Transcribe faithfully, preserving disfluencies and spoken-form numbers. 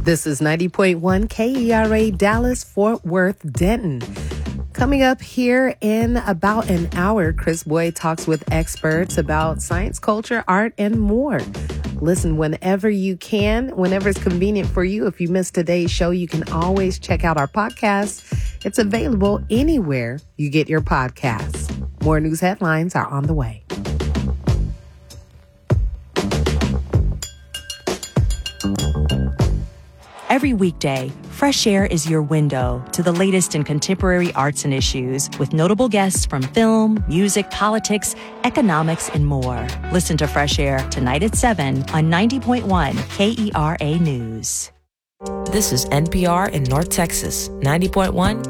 This is ninety point one K E R A Dallas, Fort Worth, Denton. Coming up here in about an hour, Chris Boyd talks with experts about science, culture, art, and more. Listen whenever you can, whenever it's convenient for you. If you missed today's show, you can always check out our podcast. It's available anywhere you get your podcasts. More news headlines are on the way. Every weekday, Fresh Air is your window to the latest in contemporary arts and issues with notable guests from film, music, politics, economics, and more. Listen to Fresh Air tonight at seven on ninety point one K E R A News. This is N P R in North Texas, ninety point one